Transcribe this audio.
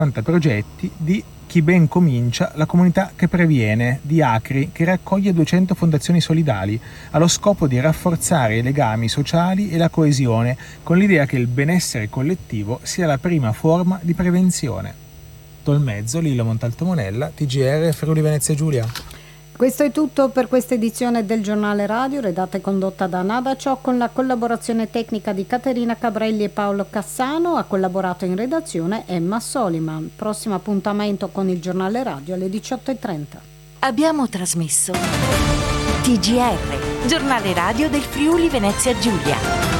progetti di Chi ben comincia, la comunità che previene di Acri, che raccoglie 200 fondazioni solidali, allo scopo di rafforzare i legami sociali e la coesione, con l'idea che il benessere collettivo sia la prima forma di prevenzione. Tolmezzo, Lillo Montalto Monella, TGR Friuli Venezia Giulia. Questo è tutto per questa edizione del Giornale Radio, redatta e condotta da Nada Ciò, con la collaborazione tecnica di Caterina Cabrelli e Paolo Cassano. Ha collaborato in redazione Emma Soliman. Prossimo appuntamento con il Giornale Radio alle 18:30. Abbiamo trasmesso TGR, Giornale Radio del Friuli Venezia Giulia.